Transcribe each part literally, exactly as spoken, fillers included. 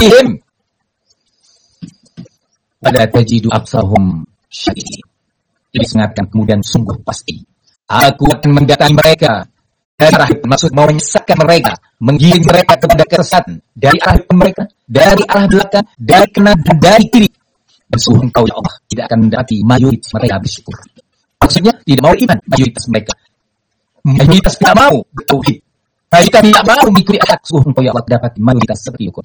bihim pada tajidu aksahum syai'in. Iblis mengatakan kemudian sungguh pasti aku akan mendatangi mereka dari arah, maksud mau menyesatkan mereka, menggiring mereka kepada kesesatan dari arah mereka, dari arah belakang, dari kanan dan dari kiri. Dan sungguh engkau ya Allah tidak akan mendapati mayoritas mereka bersyukur. Maksudnya tidak mau iman mayoritas mereka. Mayoritas tidak mau bertauhid. Mayoritas tidak mau mengikuti akhlak. Sungguh engkau ya Allah dapat mayoritas seperti itu.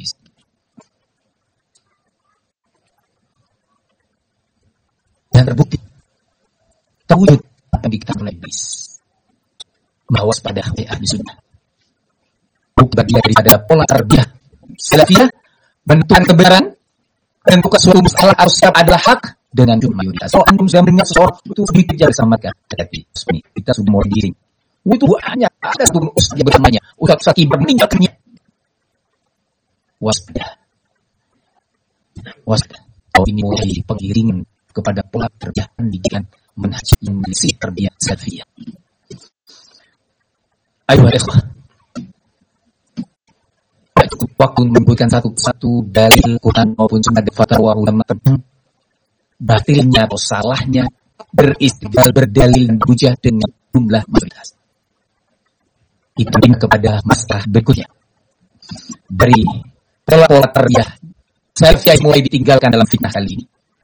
Dan terbukti tauhid akan dikatakan oleh iblis bahwa pada ahli sunnah bagian daripada pola tarbiyah salafiyah bentukan kebenaran dan bukan suatu masalah harus adalah hak dengan jumlah mayoritas. So antum sudah mendengar seseorang itu dikejar sama mereka, tetapi kita sudah mau digiring. Itu hanya ada satu ustaz yang bersamanya, ustaz Ustaz Ibrahim meninggalkannya. Waspada, waspada. Kau ini mulai penggiringan kepada pola tarbiyah pendidikan manhaj Indonesia tarbiyah salafiyah. Ayo ikhwah. Cukup waktu menyebutkan satu-satu dalil Quran maupun sunnah fatwa ulama tentang batilnya atau salahnya beristidlal berdalil dan hujah dengan jumlah mayoritas. Itu kepada masalah berikutnya. Dari pola-pola tarbiyah salafiyah mulai ditinggalkan dalam fitnah kali ini.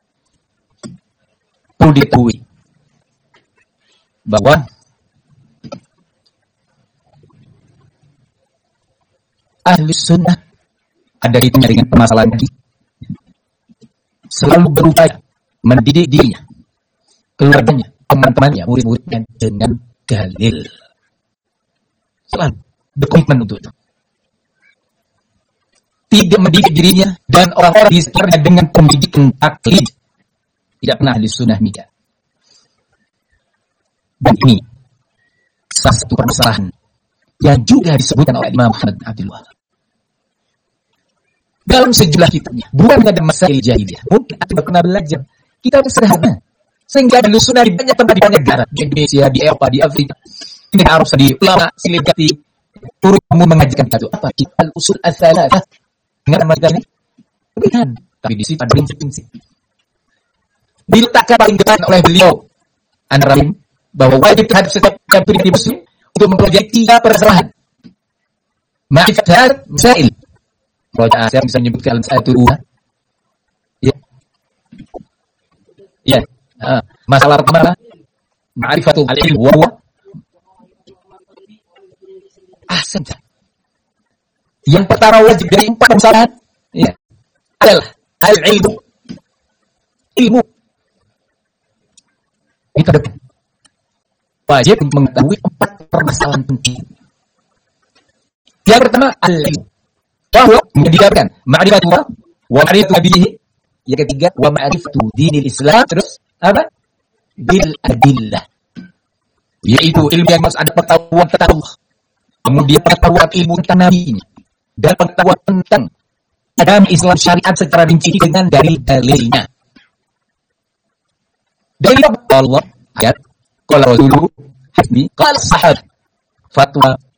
Perlu diketahui bahwa ahli sunnah ada kaitannya dengan permasalahan ini selalu berupaya mendidik dirinya, keluarganya, teman-temannya, murid-muridnya dengan dalil. Selalu berkomitmen untuk itu. Tidak mendidik dirinya dan orang-orang di sekitarnya dengan pendidikan taklid. Tidak pernah ahli sunnah nikah. Dan ini salah satu permasalahan yang juga disebutkan oleh Imam Muhammad bin Abdul Wahab dalam sejumlah kitabnya. Bukan ada masalah jahiliyah. Mungkin anda pernah belajar kitab sederhana sehingga ada sunnah di banyak tempat, di banyak negara, di Indonesia, di Eropa, di Afrika, ini harus di ulama silikati turut kamu mengajarkan itu apa? Al usul as-salasah. Ingat nama kita ini? Bukan. Tapi di situ ada prinsip-prinsip diletakkan paling depan oleh beliau antara lain bahwa wajib terhadap setiap pribadi muslim untuk mempelajari tiga permasalahan. Ma'rifat hadz masail. Kalau saya bisa menyebutkan satu dua. Ya. Ya. Uh, masalah pertama ma'rifatul ilm wa huwa ahsan. Yang pertama wajib dari empat permasalahan ya adalah al-ilmu. Ilmu. Itu dekat. Wajib untuk mengetahui empat permasalahan penting. Yang pertama al-ilm. Bahwa mendikatakan ma'rifatu wa ma'rifatu nabihi. Yang ketiga wa ma'rifatu dinil Islam. Terus apa? Bil adillah. Yaitu ilmu yang harus ada pengetahuan tentang Allah. Kemudian pengetahuan ilmu tentang nabinya. Dan pengetahuan tentang agama Islam syariat secara rinci dengan dalil-dalilnya. Dalil Allah ayat qala rasuluhu hasbi qala sahabat fatwa